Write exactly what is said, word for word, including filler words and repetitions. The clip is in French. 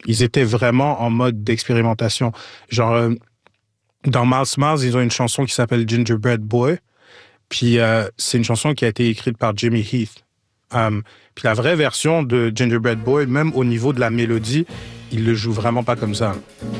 Ils étaient vraiment en mode d'expérimentation. Genre, euh, dans Mouse Mouse, ils ont une chanson qui s'appelle Gingerbread Boy. Puis euh, c'est une chanson qui a été écrite par Jimmy Heath. Um, puis la vraie version de Gingerbread Boy, même au niveau de la mélodie, il le joue vraiment pas comme ça.